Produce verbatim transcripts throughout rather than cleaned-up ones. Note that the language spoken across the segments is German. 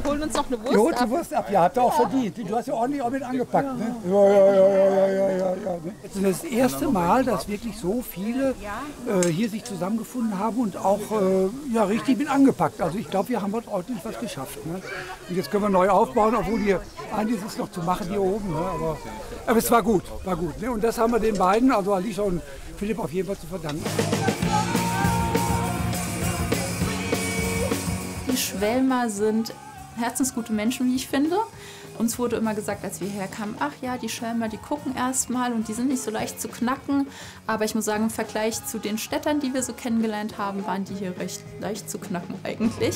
wir holen uns noch eine Wurst Ihr holt ab. die Wurst ab, ja, habt ihr auch verdient. Du hast ja ordentlich auch mit angepackt, ne? Ja, ja, ja, ja, ja, ja, ja, ja. Das ist das erste Mal, dass wirklich so viele äh, hier sich zusammengefunden haben und auch äh, ja, richtig mit angepackt. Also ich glaube, wir haben heute ordentlich was geschafft. Ne? Und jetzt können wir neu aufbauen, obwohl hier einiges ist noch zu machen hier oben. Ne? Aber, aber es war gut, war gut. Ne? Und das haben wir den beiden, also Alicia und Philipp, auf jeden Fall zu verdanken. Die Schwelmer sind herzensgute Menschen, wie ich finde. Uns wurde immer gesagt, als wir herkamen, ach ja, die Schwelmer, die gucken erst mal und die sind nicht so leicht zu knacken. Aber ich muss sagen, im Vergleich zu den Städtern, die wir so kennengelernt haben, waren die hier recht leicht zu knacken eigentlich.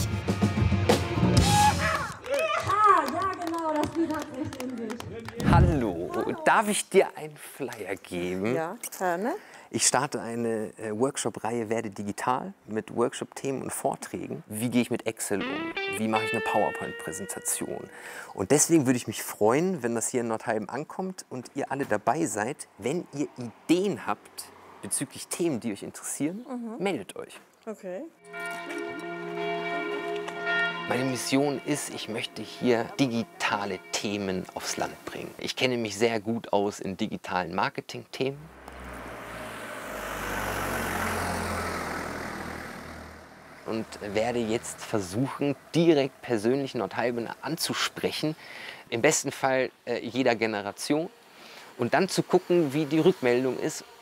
Ah, ja genau, das Lied hat echt in sich. Hallo, darf ich dir einen Flyer geben? Ja, gerne. Ich starte eine äh, Workshop-Reihe Werde digital mit Workshop-Themen und Vorträgen. Wie gehe ich mit Excel um? Wie mache ich eine PowerPoint-Präsentation? Und deswegen würde ich mich freuen, wenn das hier in Nordheim ankommt und ihr alle dabei seid. Wenn ihr Ideen habt bezüglich Themen, die euch interessieren, mhm. meldet euch. Okay. Meine Mission ist, ich möchte hier digitale Themen aufs Land bringen. Ich kenne mich sehr gut aus in digitalen Marketing-Themen. Und werde jetzt versuchen, direkt persönlich Nordhalbener anzusprechen. Im besten Fall äh, jeder Generation. Und dann zu gucken, wie die Rückmeldung ist